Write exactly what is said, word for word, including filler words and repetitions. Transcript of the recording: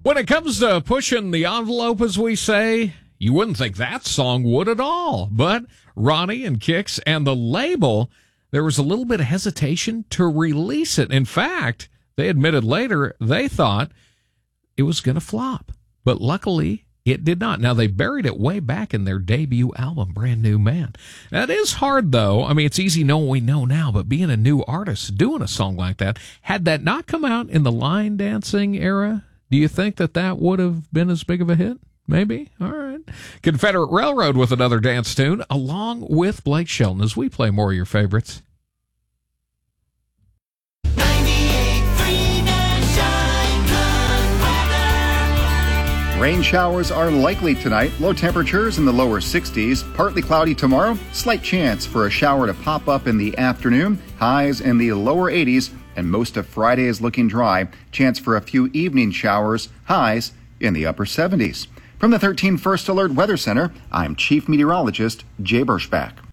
When it comes to pushing the envelope, as we say, you wouldn't think that song would at all. But Ronnie and Kix and the label, there was a little bit of hesitation to release it. In fact, they admitted later they thought it was going to flop. But luckily, it did not. Now, they buried it way back in their debut album, Brand New Man. That is hard, though. I mean, it's easy knowing what we know now, but being a new artist, doing a song like that, had that not come out in the line dancing era, do you think that that would have been as big of a hit? Maybe. All right. Confederate Railroad with another dance tune, along with Blake Shelton, as we play more of your favorites. Rain showers are likely tonight. Low temperatures in the lower sixties. Partly cloudy tomorrow. Slight chance for a shower to pop up in the afternoon. Highs in the lower eighties. And most of Friday is looking dry. Chance for a few evening showers. Highs in the upper seventies. From the thirteen First Alert Weather Center, I'm Chief Meteorologist Jay Berschbach.